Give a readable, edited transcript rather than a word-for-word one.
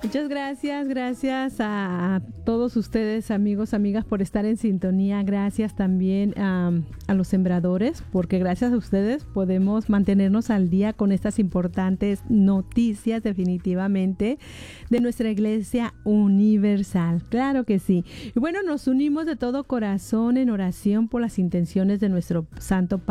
Muchas gracias a todos ustedes, amigos, amigas, por estar en sintonía. Gracias también a los sembradores, porque gracias a ustedes podemos mantenernos al día con estas importantes noticias, definitivamente, de nuestra Iglesia Universal. Claro que sí. Y bueno, nos unimos de todo corazón en oración por las intenciones de nuestro Santo Padre.